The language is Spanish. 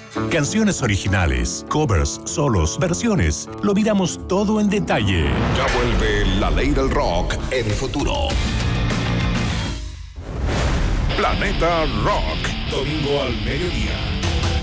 Canciones originales, covers, solos, versiones. Lo miramos todo en detalle. Ya vuelve la ley del rock en Futuro. Planeta Rock, domingo al mediodía.